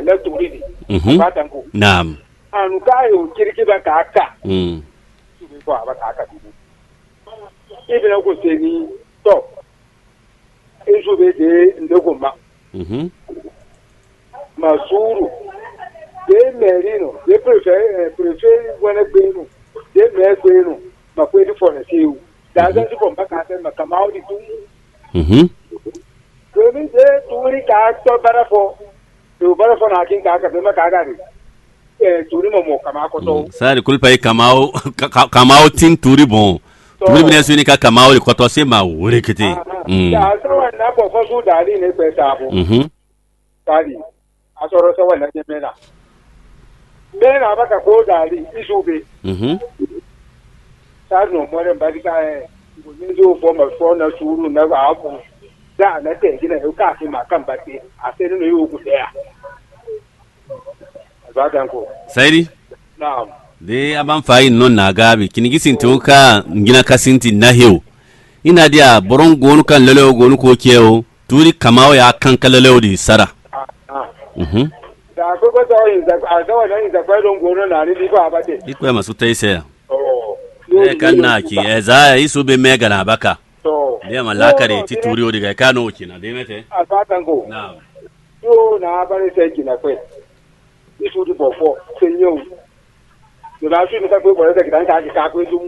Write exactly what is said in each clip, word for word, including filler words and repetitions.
na turi Mhm. fatan ko Naam. anu kayo kirkiba ka aka Mm. su bi ko abaka aka dubu ibi na ko se ni to isu be de ndogoma Mhm. masuru de merino de prefer prefer wona gbenu de me gbenu ma ko di fona siu da za ti ko mbaka ta ma kamau di tu Mhm. domin de turi ka to barafo to barafo na kin ka ka be ma ka ga ni eh turi mo mo kama ko to Sari kulpa yi kamao ka- ka- kamao tin turi bon. Turi bine suni ka kamao li koto se ma wuri kiti. Mm. da sawan na ko ko su dali ne pe sabo Mhm. dali asoro sawan na mena mena baka ko dali isube Mhm. ta no more barika eh gudin zo fo ma fo na suru na ba abu da na te gina yau ka fi makan bate a sai no yi ku daya ba dan ko Saidi na'am de aban fayi non na gabi kinigi sinti ka ngina kasinti na hew. Ina dia boron gonu kan lelew gonu ko kiyo turi kamao ya kan kalelew di sara. ah ah Mhm. da ko ko to yin da a ga wannan da kwa don goro na ni ba ba te Ikwe masu taise. oh E kan na ki e za yi su be mega na baka. to De malakare ti turi o diga kano kina de mete. a ba dan ko Naam. yo na ba ni sai kina kwe isu di bofo senyo yo na su ni ka kwe bore da kidan ka ka kwe dum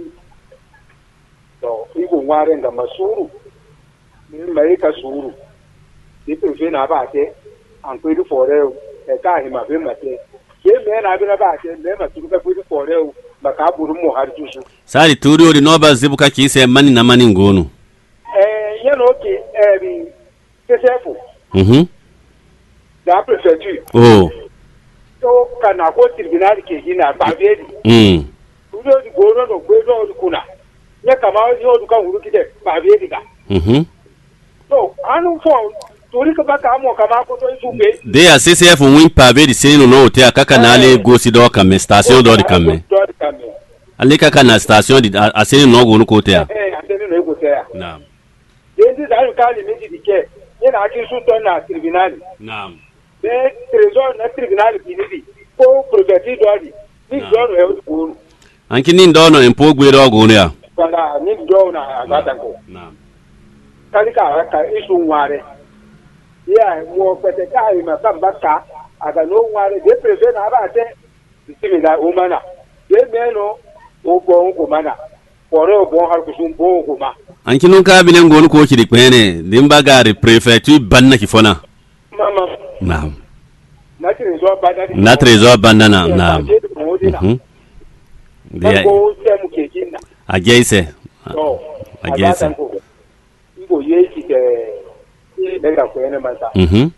to igo ngware nga masuru ni mai ka suru ni pe fe na ba te an kwe du fore e ka hi ma be ma te ke me na bi na ba te me ma su ka kwe du fore ba ka buru mo har tusu Sari turi o di no ba zibuka ki se mani na mani ngonu. eh ye no ke eh bi sesefu Mhm. da prefecture Oh. to kana ko tribunal ke gina ba be Mm. udo di goro no gbe do di kuna ye kama yo du kan wuru kide ba be diga Mhm. to anu fo tori ka baka mo kama ko to isu be De ya C C F win pave di senu no te akaka na ale gosi do kame station do di kame. do di kame Ale kaka na station di a senu no gonu ko te ya. eh ande no ego te ya Naam. yendi da yu kali meji dike ye na ki su to na tribunal Naam. de trésor na tribunal binidi ko prefecture do di ni do no e goro Anki ni ndono empo gwe do gonu ya. wala ni do na agata ko Naam. kali ka ka isu nware ya mo pete ka i ma kan baka aga no nware de prefect na ba te simi da o mana de meno o bo ko mana oro bo har ku sun bo ko ma Anki nun ka binen gonu ko kidi kwene dimba gari prefecture banna ki fona. mama Naam. na tire zo ba da Na trésor bandana naam. Mhm. De ya ko se mu ke kinna a geise. to A geise. ngo ye ki de ni da ko ene manta Mhm.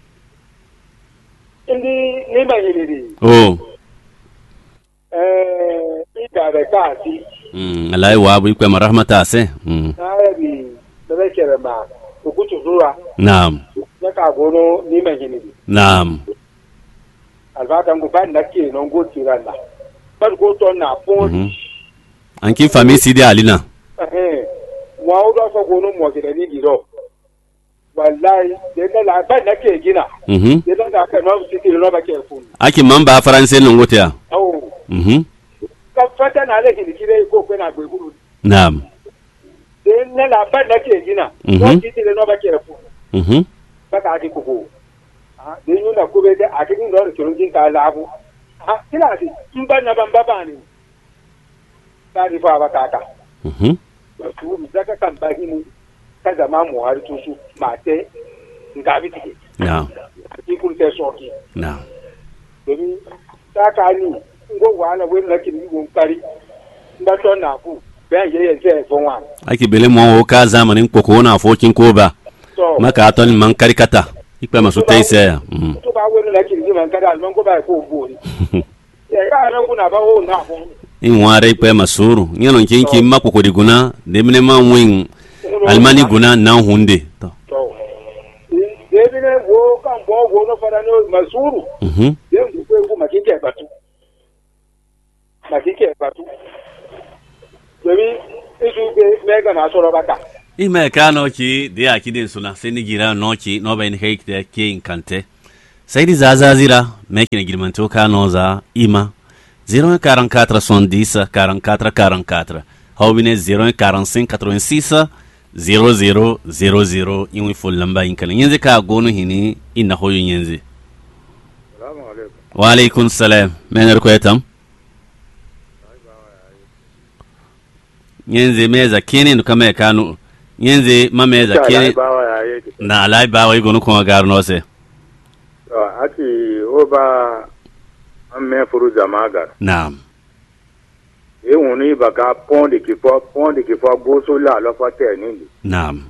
indi ni ma yiri Oh. eh ida da ka ti Mm, alai wa bu kwa rahmata se. Mm. nabi da kere ma ukutu zuwa Naam. ya ka gono ni mai gini Naam. alfatan ku ban da ke non go tiranda bar go to na pon Mhm. Anki fami sidi alina. eh wa o do so gono mo ke ni giro wallahi de na la ban da ke gina Mhm. de na ka no si ke no ba ke fun Aki mamba faranse no ngote ya. au Mhm. ka fata na le gini kire ko ko na gbe guru Naam. de na la ban da ke gina Mhm. no si ke no ba ke fun Mhm. ba ka di ko ah de ñu na ko be de a ke ni no ke rungin ka labu ah kila si mba na ban baba ni ta ri fa ba ka ka Mhm. su daga kan bahimu ka zama mu har tusu mate nga bi tike Naam. ki kun te soki Naam. domin ta ka ni ngo wala we na kin gon kari nda to na ku ben ye ye se fon wa Aki bele mo o ka zamanin koko na fokin ko ba. to Maka aton man karikata. Ikpe masu taise ya. Mm. to ba we na kin man kari alman ko ba ko bori ya ka na ku na ba ho na fon In ware ikpe masuru. Nyano kinki makoko di guna. Demine man wing almani guna nan hunde. To. to de bi ne wo kan bo wo no fara no masuru Mhm. de ku ko makike batu makike batu domin isu be mega na soro baka Ime ka no ki de akidin suna seni gira no ki no ben hake de ke inkante. Saidi Zazazira, making a agreement to Canoza, Ima, zero quarante-quatre soixante-dix, quarante-quatre quarante-quatre. How we zero quarante-cinq quatre-vingt-six, zero zero zero zero, in we full number in Kalinzi ka gonu hini in the whole yenzi. Wa alaikum salam, Mener Quetam. Yenzi meza kini nukame kanu, Yenzi mameza kini na alai bawa igonu kwa garno se. Ati oba amme furu jamagar. Naam. E woni baka pondi kifo pondi kifo goso la lo fate nindi. Naam.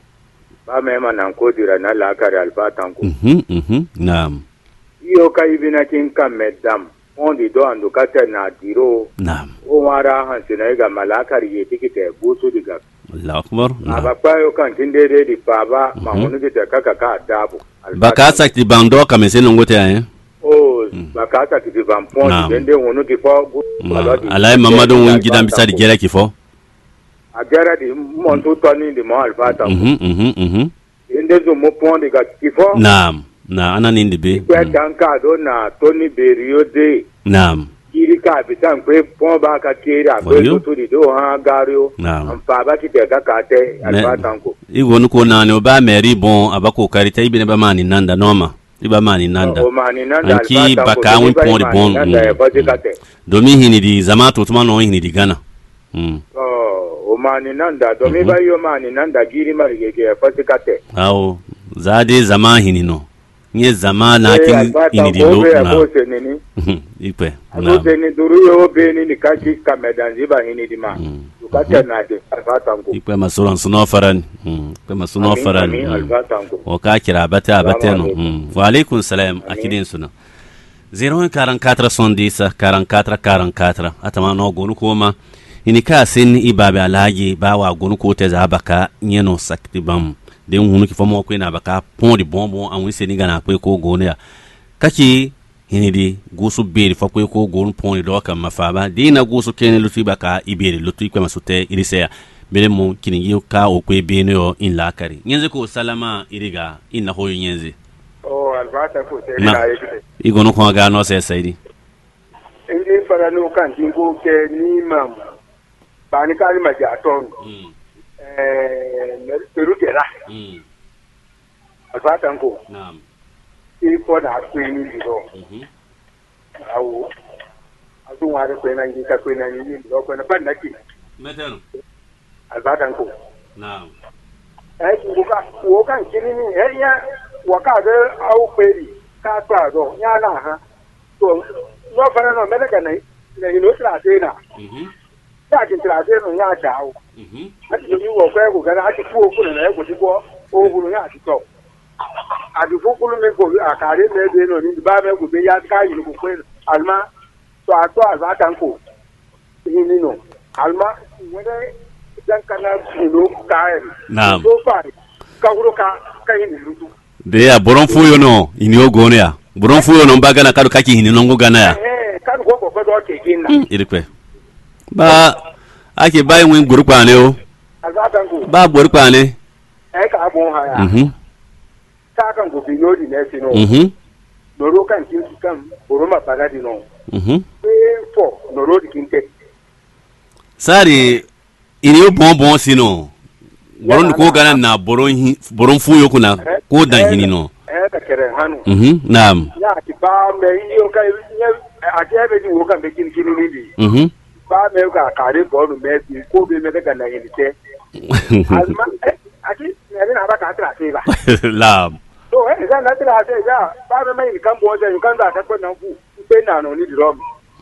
Ba me manan ko dira na la kare albatan ko. Mhm mhm. Naam. Iyo kai bina kin kan medam pondi do andu kate na diro. Naam. O wara han sina ga malakari ye tikite goso diga. Allahu akbar. Aba kwa yo kan kinde de di baba mamunu kite kaka ka dabu. Baka sakti bando kamese nongote ya. Oh, baka sakti bampon dende wono kifo. Alai mamadu wongi dan bisa di gere kifo. Agera di montu toni di mo alfata. Mhm mhm mhm. Inde zo mo pon di ga kifo. Naam. Na ana nindi be. Kwa tanka do na toni berio de. Naam. Kiri ka bisan kwe pon ba ka kera kwe to di do ha gario. Naam. Ampa ba kite ka kate alfata ko. Igo nuko nani oba meri bon abako karita ibine ba mani nanda noma. Iba mani nanda. O mani nanda anki baka won pon di bon. Domi hini di zamato tuma no hini di Ghana. Mm. Oh, o mani nanda domi ba yo mani nanda giri marigege fasikate. Awo zade zama hini no. Nye zama na kin hini di lo na. Ipe. Ado ni duru yo be ni ni kaji kamedanzi ba hini di ma. Ukate na de alfata ngo. Ipe masuran suno faran. Mm. Ipe masuno faran. O ka kira bata bata no. Mm. Wa alaikum salam akidin suno. zero quarante-quatre soixante-dix, quarante-quatre quarante-quatre. Atama no gonu koma. Inika sin ibabe alaji ba wa gonu ko te zabaka nyeno sakti bam. Den hunu ki fomo ko na baka pon di bonbon an wise ni gana ko ko gonu ya. Kaki hinidi gusu beri fa ko ko gonu pon do kam mafaba. Dina gusu kene lutu baka iberi lutu ko masute irisea. Bele mo kiningi ka o ko bene yo in lakari. Nyenze ko salama iriga inna hoyo nyenze. Oh, albata ko te na yeke. Igono ko ga no se saidi. Indi fara no kan tingo ke ni mam. Bani kali majaton. Mm. Eh, peru kera. Mm. Albata ko. Naam. Iko na kwini ndo. Mhm. Awu. Azu ware kwena ngi ka kwena ni ndo kwena banda ki. Metano. Albata ko. Naam. Eh, kuka kuka kini ni eh ya wakade au kweli ka twado nyana ha to no fara no mele kana na ino tra tena mhm ya ki tra tena nya chao mhm ati ni wo kwa ko kana ati ku ku na ko ti ko o bulu nya ti to adi fu ku me ko akare me de no ni ba me ko be ya ka yi ko ko alma to ato aza kan ko ni no alma wede dan kana no ka naam so fa ka huro ka ka ni lutu de ya boron fuyo no ini ogone ya boron fuyo no mbaga na kadu kaki hini nongo gana ya eh kadu ko ko do ke kinna irikwe ba ake bayin win gurpa ne o azatangu ba gurpa ne eh ka bon ha ya mhm ka kan go bi no di nesi no mhm noro kan kin kan boroma bagadi no mhm eh fo noro di kinte sari ini bon bon sino boron ko gana na boron boron fuyo kuna ko dan hini no eh ta kere hanu mhm naam ya ti ba me yo kai a je be ni wo kan be kin kin ni di mhm ba me ka kare bolu me ti ko be me daga na hini te alma eh ati ne na ba ka tra te ba la so eh za na tra te ya ba me mai kan bo je kan da ta ko na ku be na no ni di rom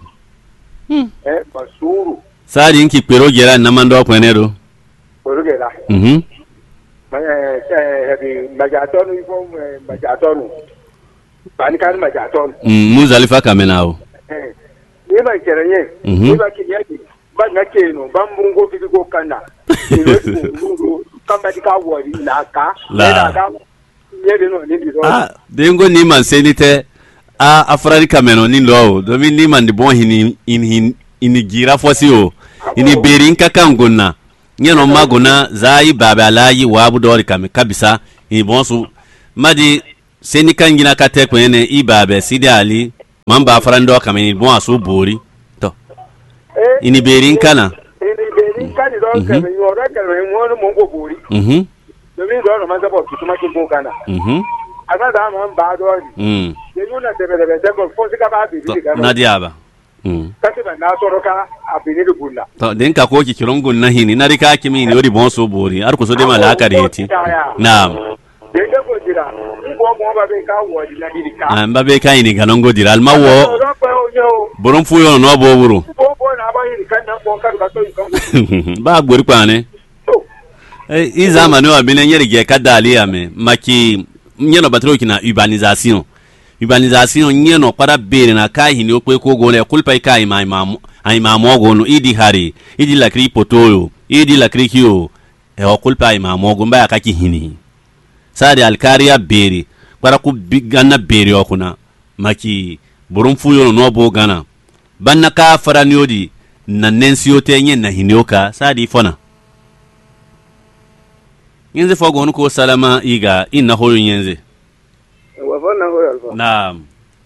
eh basuru sari inki pero gera na mando ko ne do Porugela. Mhm. Eh eh di majatonu ifo majatonu. Bani kan majatonu. Mm muzalifa kamenao. Eh. Ni ba kerenye. Ni ba kinyaki. Ba ngake no ba mbungo fiziko kana. Ni mbungo kamba dika wori na ka. La. Da yede no ni do. Ah, dengo ni man senite a afrani kameno ni lo. Domi ni man di bon hini in in gira fosi o. Ini berin kakangona. Nyeno magona zai baba alayi wabu dori kame kabisa ini bonsu madi seni kangina kate kwene ibabe sidi ali mamba farando kameni bon aso bori to ini berin kana ini berin kana do kameni ora kameni mo mo go bori mhm do mi do no ma sabo kituma kingo kana mhm ana da ma ba do ni mhm ye yuna tebe tebe tebe fo sika ba bi bi kana nadiaba mhm kati ba na soro ka abini du bulla to den ka ko ki kirongun na hini na rika kimi ni ori bon so bori ar ko so de malaka reti naam dende ko dira ngo mo ba be ka wo di na di ka ah mbabe ka ini ganongo dira almawo borom fuyo no bo buru bo bo na ba yi kan na bo ka ka to yi ba gbori pane eh iza manu abine nyeri ge kadali ame maki nyeno batro kina urbanisation urbanisation nyeno para bere na ka hini okwe ko go le kulpa ka ima ima ima mogo no idi hari idi la kri potoyo idi la kri kio e okulpa ima mogo mba ka ki hini sadi alkaria beri para ku bigana beri okuna maki borom fuyo no bo gana banna ka faraniodi na nensiyo tenye na hinioka sadi fona yenze fogo nuko salama iga inna hoyo yenze wa fona hoyo alfa naam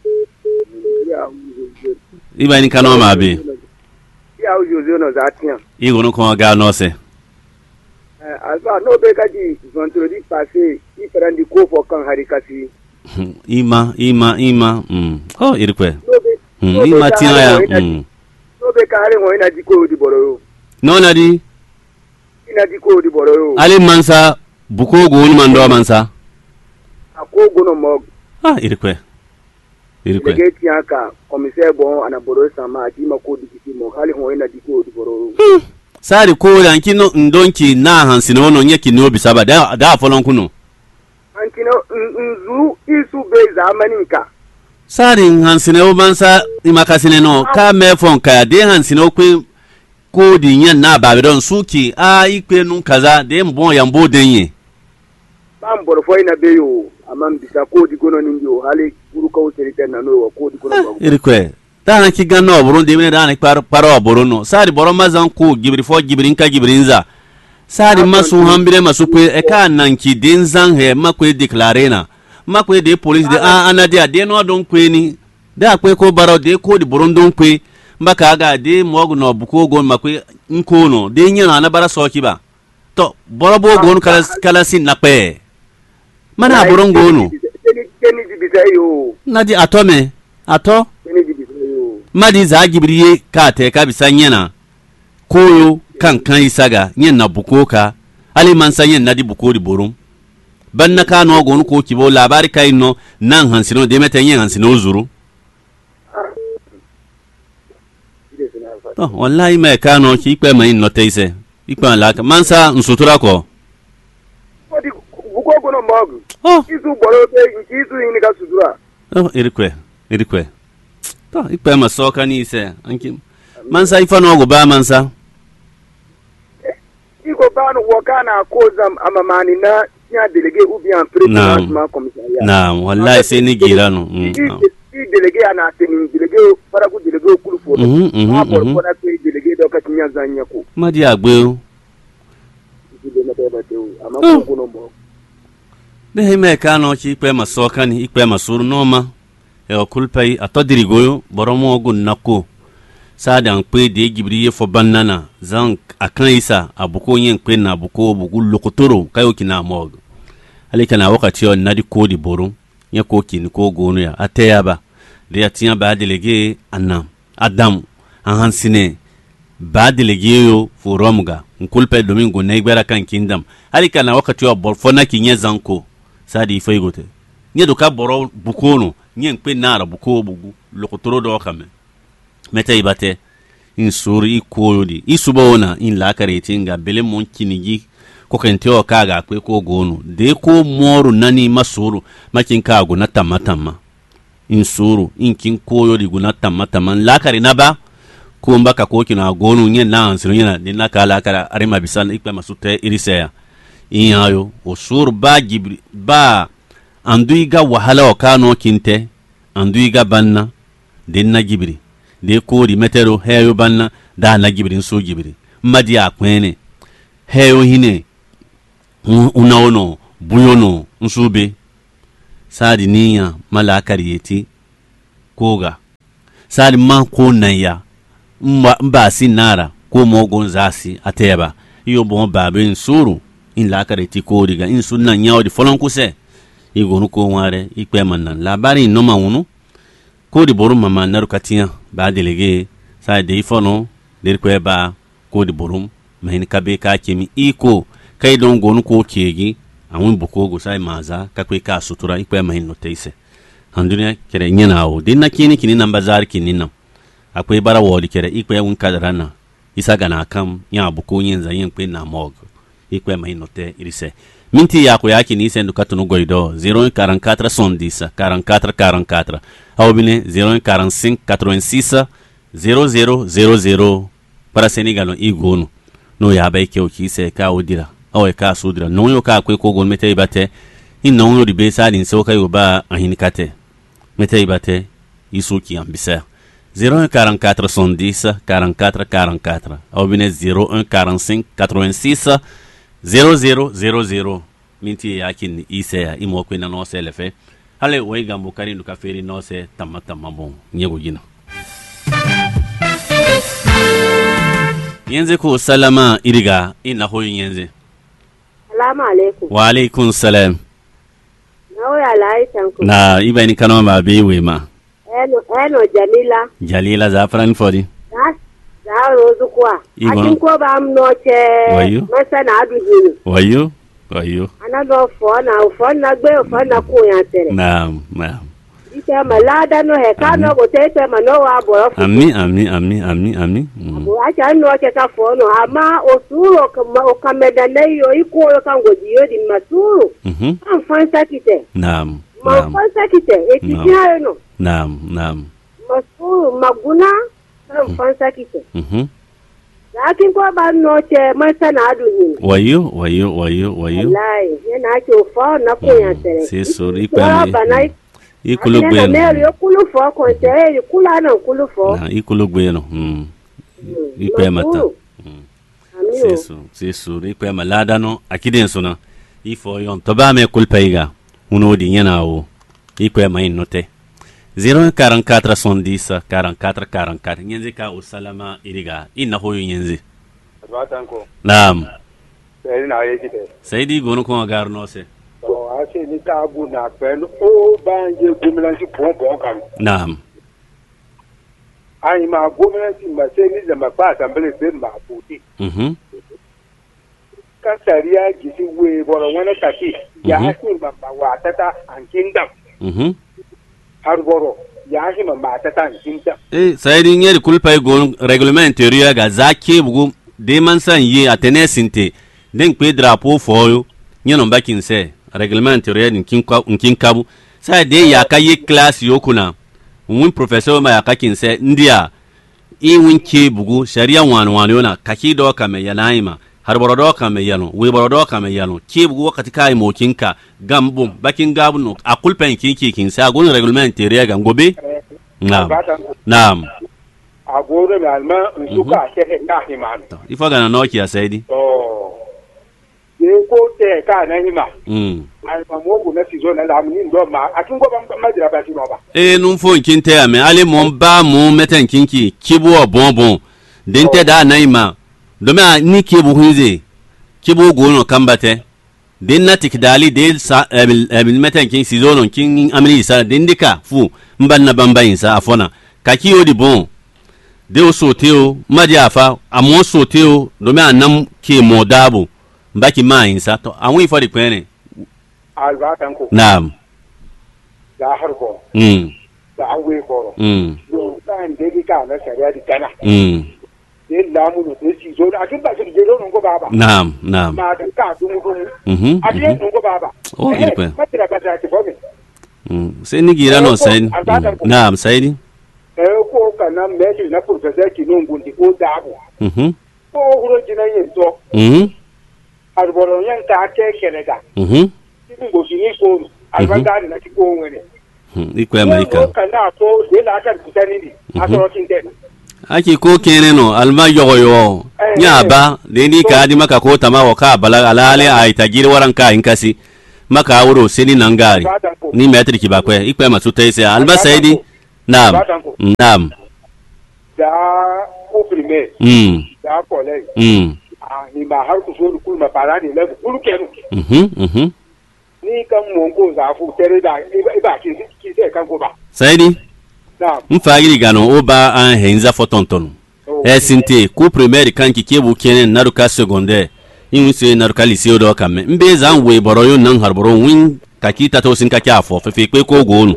iba ni kano mabe ya ujuzo no zatia igo nuko ga no se alfa no be kaji vendredi passé i prend ko fo kan harikasi ima ima ima mm oh irikwe no be mm ima tia ya mm no be ka hare mo ina diko di boro no na di ina diko di boro ali mansa buko go ni mando mansa ako go no mo ah irikwe irikwe ke tia ka commissaire bon ana boro sama ati mako dikiti mo hali ho ina diko di boro sari ko yanki no ndonki na hansine wono nyeki no bisaba da da folon kuno ankino nzu isu be zamaninka sari hansine o mansa imakasine no ka mefon ka de hansine o kwe ko di nyan na babedon suki a ikwe nun kaza de mbon yambo denye bam boro fo ina be yo amam bisa ko di gono ninjo hali guru ko serite na no ko di gono irikwe dana ki ganno burun de ne dana par paro burun no sari boro mazan ko gibri fo gibrin ka gibrinza sari masu hambire masu kwe e ka nan ki den zan he makwe declare na makwe de police de a anadia de no don kwe ni da kwe ko baro de ko di burun don kwe mbaka aga de mogu no buko gon makwe nko no de nyana na bara soki ba to boro bo gon kala kala sin na pe mana burun gonu na di atome ato madi za gibriye ka te ka bisanyena koyo kan kan isaga nyen na bukoka ali man sanyen na di bukori borum banna ka no gon ko kibo labari kai no nan hansino de meta nyen hansino zuru to wallahi me ka no ki pe mai no teise ipa la ka mansa nsutura ko odi buko no mogu oh isu boro be isu ni ka sutura oh irikwe irikwe to ipe masoka ni se anki mansa ifa no go ba mansa iko ba no wakana koza amamani na nya delege ubi en président ma commissariat na wallahi sai ni gira no i delege ana teni delege para ku delege okulu fo ma por ko na pe delege do ka tinya zanya ko madi agbe de na be ba de ama ko no mo de heme ka no chi ipe masoka ni ipe masuru no ma e okulpai atodirigoyo boromo gun nako sadan pe de gibriye fo bannana zan akan isa abuko yen pe na abuko bugu lokotoro kayo kina mog alika na wakati on nadi kodi borum nya ko kin ko gonu ya ateya ba de atiya ba delege anam adam an hansine ba delege yo fo romga nkulpe domingo na igbara kan kingdom alika na wakati o borfona kinye zanko sadi faygote nya do ka boro bukono nyen pe nara buko bugu lokotoro do kame meta ibate in suri ikoyodi isubona in la karete nga bele mon kinigi ko kente o kaga kwe ko gonu de ko moru nani masuru makin kago na tamatama in suru in kin koyodi guna tamatama la kare na ba ko mbaka ko kina gonu nyen na ansiru nyana de na kala kara arima bisan ikpe masute iriseya in ayo o suru ba gibri ba anduiga wahala o kano kinte anduiga banna den na gibri de ko di metero heyo banna da na gibrin so gibri madi akwene heyo hine unaono buyono nsube sadi niya mala kariyeti koga sadi ma ko naya mba sinara ko mogon zasi ateba iyo bon babe in suru in la kariyeti ko diga in sunna nyawo di folon kuse igonu ko ware ikpe mannan labari no mawunu ko di borum mama narukatiya ba delege sadi ifono der ko ba ko di borum mahin kabe ka kemi iko kai don gonu ko kegi awun buko go sai maza ka kai ka sutura ikwe mahin no teise handunya kere nyana o dinna kini kini nan bazar kini nan akwai bara wodi kere ikwe un kadarana isa gana kam ya buko yin zayin kwe na mog ikwe mahin no te irise minti ya ko yaki ni sendu katunu goido zero un quarante-quatre soixante-dix quarante-quatre quarante-quatre awbine zero un quarante-cinq quatre-vingt-six zero zero zero zero para Senegal igonu no ya bai kyau ki sai ka udira awai ka sudira no yo ka akwai ko gon meta ibate in no yo dibe salin so kai ba ahin kate meta ibate isu ki ambisa zero un quarante-quatre soixante-dix quarante-quatre quarante-quatre au bine zero un quarante-cinq quatre-vingt-six zero zero zero zero minti yakin isa ya imo ko na no se lefe hale wai gambo kari ndu ka feri no se tamata mambo nyego gina yanzu ko salama iriga ina hoyin yanzu. Salamu alaikum. Wa alaikum salam. Na ya lai tanku. Na iba ni kano ma be we ma. Eno eno Jalila. Jalila zafran fodi. Na za rozu kwa. Akin ko ba am no che. Wayo. Masa na adu hini. Wayo. Wayo. Ana do fo na fo na gbe fo na ko yan tere. Naam, naam. Ite malada no he ka no go tete ma no wa bo. Ami ami ami ami ami. Bo acha no che ka fo no ama osuro kama o kameda na yo iko yo kan go diyo di masuru. Mhm. Am fansa kite. Naam. Ma fansa kite e tiya no. Naam, naam. Masuru maguna am fansa kite. Mhm. Lakin ko ba no che masa na adu ni. Wayo, wayo, wayo, wayo. Wallahi yana ke fo na ko yan tere. C'est sori pa mi. Ikulu gbe no. Na yo kulu fo ko te kula na kulu fo. Na ikulu gbe no. Mm. Ipe mata. C'est so, c'est so. Ipe malada no akiden so na. Ifo yon to ba me kulpa iga. Uno di nyana o. Ipe mai note. zero un quarante-quatre soixante-dix quarante-quatre quarante-quatre nyenzi ka usalama iriga ina hoyo nyenzi. Batanko. Naam. Sai na yi kite. Saidi gonu ko gar no se. To ase ni ta bu na pen o banje gumilansi bon bon kan. Naam. Ai ma gumilansi ma sai ni da ma pa tambale sai ma puti. Mhm. Ka sariya gisi we boro wana taki ya hasi ma ba wa tata an kingdom. Mhm. Har boro ya hasi ma ba tata an kingdom. Eh saidi nyeri kulpa go reglement interieur ga zake bugu de man san yi atene sinte den pe drapeau foyo nyeno bakin se reglement interieur nkin kwa nkin kabu sai de ya ka yi class yokuna mun professeur ma ya ka kin se ndia i winke bugu sharia wan wan yona kaki do ka me yanaima har borodo ka me yano we borodo ka me yano ke bugu wakati kai mo kinka gambo bakin gabu no akulpen kinki kin sa gon reglement interieur ga ngobe naam naam agora me alma nsuka ke na himano ifo ga na noki ya saidi oh ye ko te ka na hima mm ai ma mo go na sizo na la mini ndo ma akin go ba ma dira ba ti no ba e nun fo kinte ya me ale mon ba mo meten kinki kibu bonbon dente da naima do me ni kibu hunze kibu go no kambate den na tikdali de sa emil meten kin sizo no kin amri sa dindika fu mbanna bambayin sa afona kaki odi bon de o soteo madi afa amo soteo do me anam ke modabo mbaki mayin sa to awon ifo di pene alba tanko naam da harbo mm da awe boro mm do kan de di ka na sharia di kana mm de lamu no de si zo akin ba shi de do ngo baba naam naam ma da ka du mu mhm akin ngo baba oh ilpe ma tira ba ta ti bobe mm sai ni gira no sai naam sai ni eh ko kana meji na professor ki no ngundi o dabo mhm ko huro jina yin to mhm arboro yan ta ke kenega mhm ngo sini ko albanga na ti ko ngene ikwe amerika kana ko de la kan kutani ni asoro kinte aki ko kene no alma yogo yo nya ba de ni ka di maka ko tama wa ka bala alale ay tagir waran ka inkasi maka wuro seni nangari ni metri kibakwe ikwe masuta ise alba saidi naam naam da ko primaire mm da college mm ah ni ba har ku so ku ma para ni level kulu kenu mhm mhm ni kan mon ko za fu tere da iba ki ki se kan ko ba saidi naam mfagiri gano oba an henza fotonton e sinte ku primaire kan ki kebu kenen naruka secondaire in se naruka lycée do kamme mbe zan we boroyo nan harboro win kakita to sin ka kyafo fefe kwe ko gonu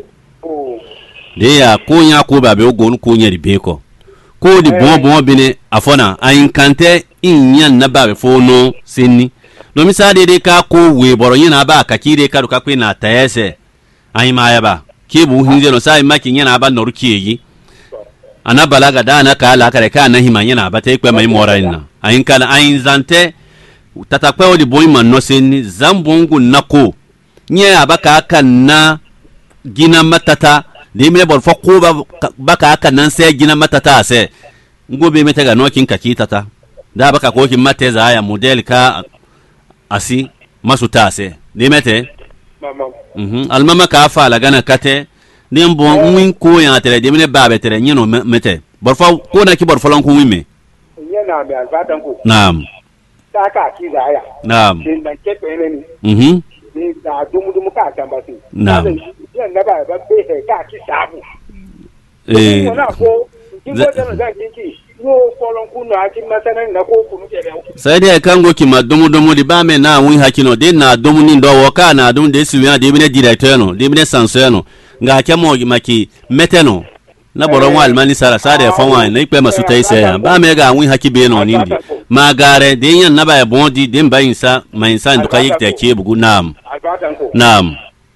de ya ko nya ko ba be gonu ko nya ribe ko ko di bon bon bine afona ayin kante in yan na ba be fono sinni do mi sa de de ka ko we boroyo na ba kakire ka ruka kwe na tayese ayin ma ya ba kebu hinje no sai maki nya na ba noruki yi ana balaga da na ka la kare ka na himanya na ba te kwe mai moraina ayin kana ayin zante tatakwe odi boy man no sen zambongu nako nye abaka aka na gina matata de me bor fo ko baka aka nan se gina matata se ngobe meta ga nokin kaki tata da baka ko kin mate za ya model ka asi masuta se de mete mama mhm almama ka fa la gana kate de mbon win ko ya tere de me ba be tere nyino mete bor fo ko na ki bor fo lon ko wime yana me alfatan ko naam ta ka ki za ya naam din ban ke pele ni mhm ni da dumu dumu ka kan ba si naam yan na ba ba be he ka ki sabu eh na ko kin ko da da kin ki no kolon ku na ki masanan na ko ku ke da sai dai kango ki madumu dumu di ba me na wi hakino de na dumu ni ndo woka na dumu de siwa de bine directeur no de bine censeur no nga kemo maki meteno na boro wa almani sara sare fa wa na ipe masuta ise ba me ga wi hakibe no nindi magare de yan na ba bondi de mba insa ma insa nduka yikta ke bugu nam nam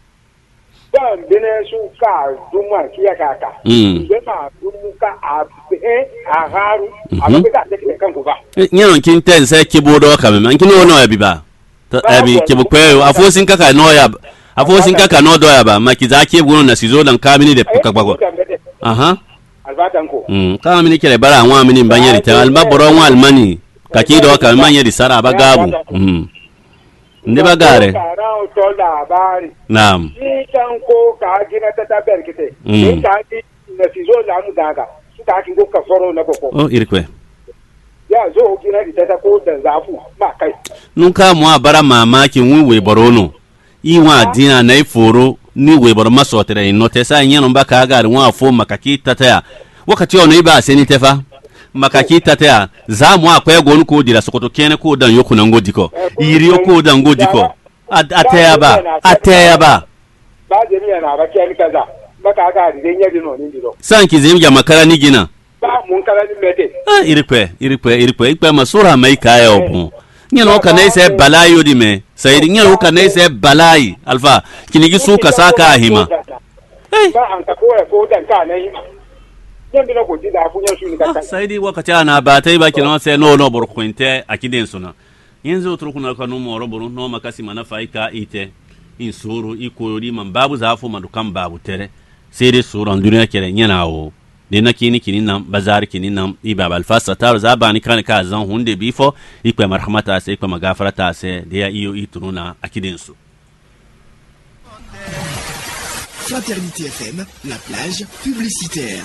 dan bine su ka duma kiya kaka mm be ma dumu ka a e a haru a be ka de kan ko ba nyanon kin ten sai kibodo ka me man kin wono ya biba ta abi kibukwe afosin kaka no ya afosin kaka no do ya ba makiza ke bugu na sizo dan kamini de pakakwa aha albatan ko mm kama mini kele bara wa mini banyeri ta alba boro wa almani kaki do ka manyeri sara bagabu mm ndi bagare naam ni kan ko ka gina ta ta berkete ni ka ti na sizo la mu daga ka kin ko ka foro na koko oh irikwe ya zo gina di ta ko da zafu ma kai nun ka mu abara mamaki wiwe boro no iwa dina na iforo ni we boro masotere no te sa nyano mbaka ga wa fo makaki tataya wakati ono iba seni tefa makaki tataya za mu akwa gonu ko dira sokoto kene ko dan yoku na ngodiko iri yoku dan ngodiko ataya ba ataya ba ba je ni na ba kene kaza baka ga di nya di no ni diro sanki zim ya makara ni gina ba mun kala ni mete ah irikwe irikwe irikwe ikpe masura mai kaya obu nyano ka na ise balayo di me sayidi nyano ka na ise balai alfa kinigi suka saka hima eh ba an ka ko ko dan ka na hima nyen bino ko dida fu nyen su ni ka sayidi wakati ana ba tai ba kino se no no bor kwinte akiden suna yenzo turu kuna ka no moro boru no makasi mana faika ite in suru ikoyori man babu zafu madukan babu tere sayidi suran duniya kere nyanawo de na kini kini nam bazar kini nam iba bal fasa tar zabani kan ka zan hunde bifo ikwe marhamata se ikwe magafarata se de ya iyo itununa akiden su Fraternité F M, la plage publicitaire.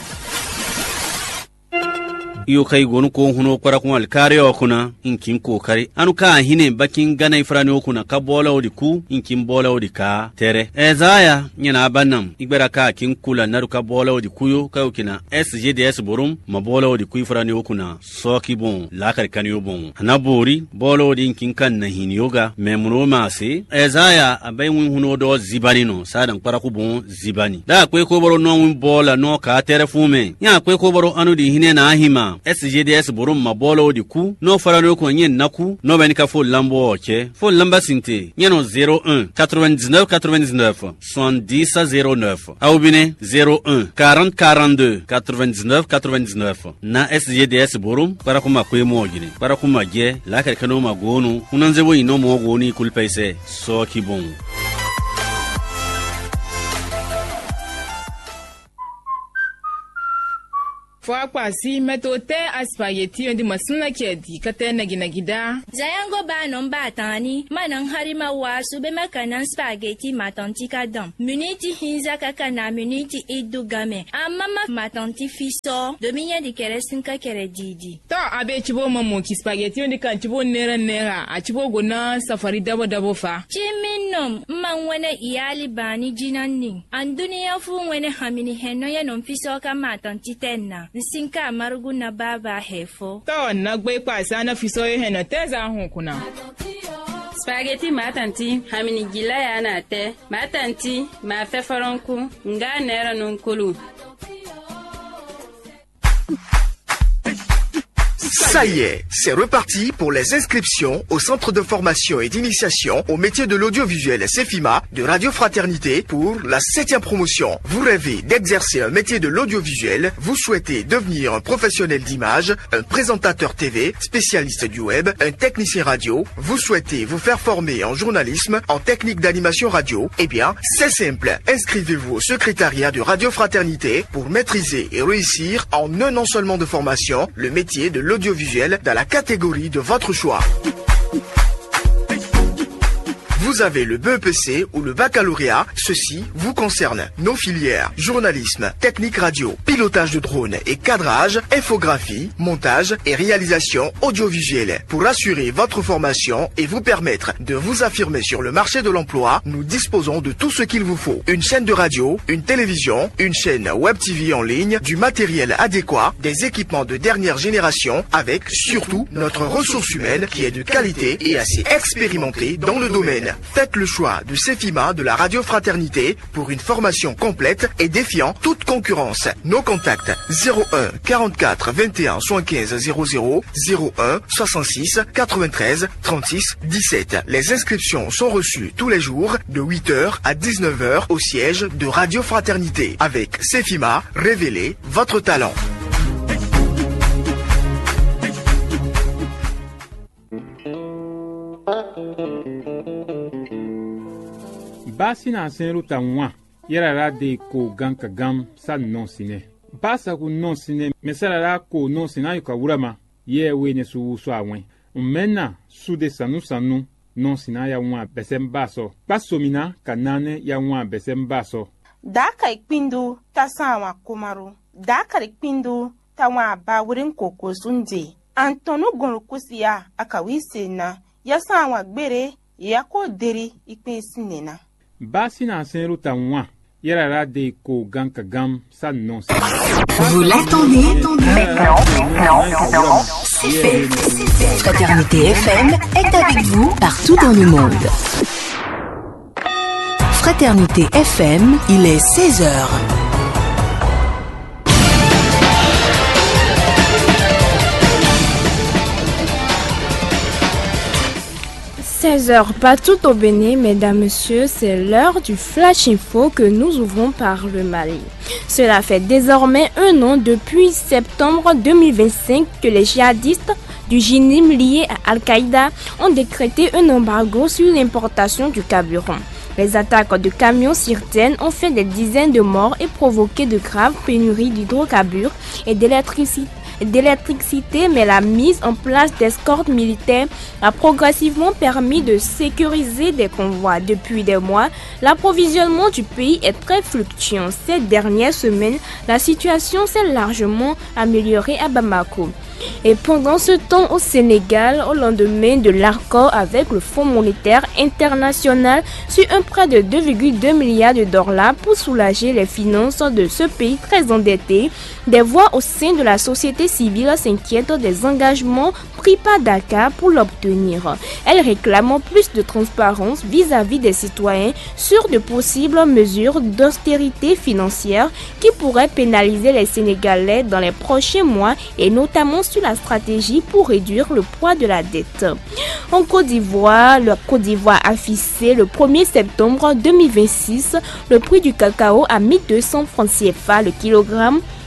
iyo kai gonu ko huno kwara kun alkare o kuna inkin kokari anu ka hine bakin gana ifrani o kuna ka bola odi ku inkin bola odi ka tere ezaya nyana banam igbera ka kin kula naru ka bola odi kuyo ka ukina S G D S borum ma bola odi ku ifrani o kuna soki bon la kar kan yo bon anabori bola odi inkin kan na hin yoga memro ma se ezaya abai win huno do zibani no sadan kwara ku bon zibani da kwe ko boro no win bola no ka tere fume nya kwe ko boro anu di hine na ahima S G D S borum ma bolo di ku no farano ko nyen naku no ben ka fo lambo oke fo lamba sinte nyeno zero un quatre-vingt-dix-neuf quatre-vingt-dix-neuf soixante-dix zéro neuf au bine zero un quarante quarante-deux quatre-vingt-dix-neuf quatre-vingt-dix-neuf na S G D S borum para kuma kwe mo gine para kuma ge la ka kano ma gonu kunanze bo ino mo goni kulpaise so ki bon. Fwa kwasi metote aspaghetti ndi masuna kedi katena ginagida. Zayango ba nomba tani manang harima wasu be makanan spaghetti matanti kadam. Muniti hinza kakana muniti idugame. Amama matanti fiso dominya di keresinka keredidi. Ta abe chibo mamu ki spaghetti ndi kan chibo nera nera a chibo gona safari dabo dabo fa. Chiminom mangwene iyali bani jinanni. Anduni ya fu wene hamini heno ya nomfiso ka matanti tenna. Nsinka marugu na baba hefo. To na gbe kwasa na fiso ye heno teza hu kuna. Spaghetti matanti hamini gila ya na te. Matanti ma fefaronku nga nera nunkulu. Ça y est, c'est reparti pour les inscriptions au centre de formation et d'initiation au métier de l'audiovisuel CEFIMA de Radio Fraternité pour la septième promotion. Vous rêvez d'exercer un métier de l'audiovisuel, vous souhaitez devenir un professionnel d'image, un présentateur T V, spécialiste du web, un technicien radio, vous souhaitez vous faire former en journalisme, en technique d'animation radio, eh bien, c'est simple. Inscrivez-vous au secrétariat de Radio Fraternité pour maîtriser et réussir en un an seulement de formation le métier de l'audiovisuel dans la catégorie de votre choix. Vous avez le B E P C ou le baccalauréat, ceci vous concerne. Nos filières, journalisme, technique radio, pilotage de drone et cadrage, infographie, montage et réalisation audiovisuelle. Pour assurer votre formation et vous permettre de vous affirmer sur le marché de l'emploi, nous disposons de tout ce qu'il vous faut. Une chaîne de radio, une télévision, une chaîne web T V en ligne, du matériel adéquat, des équipements de dernière génération, avec surtout notre ressource humaine qui est de qualité et assez expérimentée dans le domaine. Faites le choix de CEFIMA de la Radio Fraternité pour une formation complète et défiant toute concurrence. Nos contacts zéro un quarante-quatre vingt et un soixante-quinze zéro zéro, zéro un soixante-six quatre-vingt-treize trente-six dix-sept. Les inscriptions sont reçues tous les jours de huit heures à dix-neuf heures au siège de Radio Fraternité. Avec CEFIMA, révélez votre talent. Basi na senru ta nwa yara de ko ganka gam san non sine basa ku non sine mesara ko non sina yuka wurama ye we ne su so awen umena su de sanu sanu non sina ya nwa besem baso pasomina kanane ya nwa besem baso daka ikpindu ta sawa kumaru daka ikpindu ta wa ba wurin koko sunje antonu gonkusiya akawise na ya sawa gbere ya ko deri ikpe sinena Basi na senru ta nwa yara de ko ganka gam san non sina. Vous l'attendez maintenant, maintenant, maintenant. C'est fait. Fraternité F M est avec vous partout dans le monde. Fraternité F M, il est seize heures. seize heures partout au Bénin, mesdames, messieurs, c'est l'heure du Flash Info que nous ouvrons par le Mali. Cela fait désormais un an depuis septembre deux mille vingt-cinq que les djihadistes du Jinim liés à Al-Qaïda ont décrété un embargo sur l'importation du carburant. Les attaques de camions sirtènes ont fait des dizaines de morts et provoqué de graves pénuries d'hydrocarbures et d'électricité. d'électricité, mais la mise en place d'escortes militaires a progressivement permis de sécuriser des convois. Depuis des mois, l'approvisionnement du pays est très fluctuant. Ces dernières semaines, la situation s'est largement améliorée à Bamako. Et pendant ce temps au Sénégal, au lendemain de l'accord avec le Fonds monétaire international sur un prêt de deux virgule deux milliards de dollars pour soulager les finances de ce pays très endetté, des voix au sein de la société civile s'inquiètent des engagements pris par Dakar pour l'obtenir. Elles réclament plus de transparence vis-à-vis des citoyens sur de possibles mesures d'austérité financière qui pourraient pénaliser les Sénégalais dans les prochains mois et notamment sur la stratégie pour réduire le poids de la dette. En Côte d'Ivoire, la Côte d'Ivoire a fixé le premier septembre deux mille vingt-six le prix du cacao à mille deux cents francs C F A le kilogramme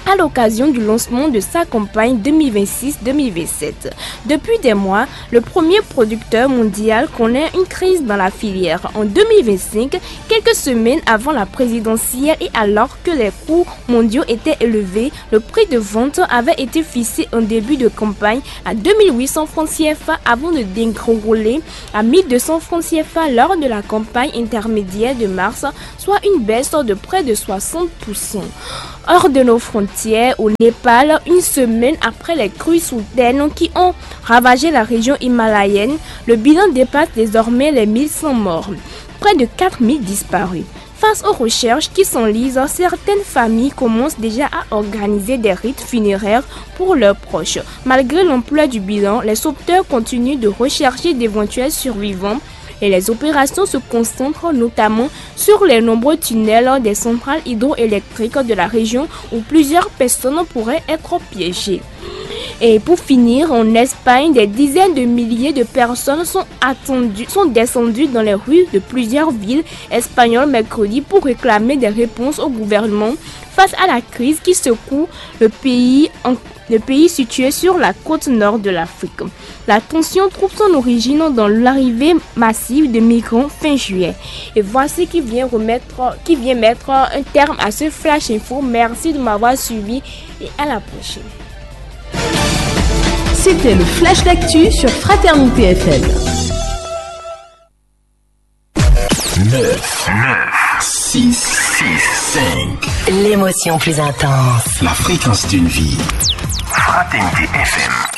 à l'occasion du lancement de sa campagne deux mille vingt-six deux mille vingt-sept. Depuis des mois, le premier producteur mondial connaît une crise dans la filière. En deux mille vingt-cinq, quelques semaines avant la présidentielle et alors que les coûts mondiaux étaient élevés, le prix de vente avait été fixé en début de campagne à deux mille huit cents francs C F A avant de dérouler à mille deux cents francs C F A lors de la campagne intermédiaire de mars, soit une baisse de près de soixante pour cent. Hors de nos frontières, au Népal, une semaine après les crues soudaines qui ont ravagé la région himalayenne, le bilan dépasse désormais les mille cent morts, près de quatre mille disparus. Face aux recherches qui s'enlisent, certaines familles commencent déjà à organiser des rites funéraires pour leurs proches. Malgré l'ampleur du bilan, les sauveteurs continuent de rechercher d'éventuels survivants et les opérations se concentrent notamment sur les nombreux tunnels des centrales hydroélectriques de la région où plusieurs personnes pourraient être piégées. Et pour finir, en Espagne, des dizaines de milliers de personnes sont attendues, sont descendues dans les rues de plusieurs villes espagnoles mercredi pour réclamer des réponses au gouvernement face à la crise qui secoue le pays, en, le pays situé sur la côte nord de l'Afrique. La tension trouve son origine dans l'arrivée massive de migrants fin juillet. Et voici qui vient, remettre, qui vient mettre un terme à ce Flash Info. Merci de m'avoir suivi et à la prochaine. C'était le Flash d'actu sur Fraternité F M. neuf, neuf, six, six, cinq. L'émotion plus intense. La fréquence d'une vie. Fraternité F M.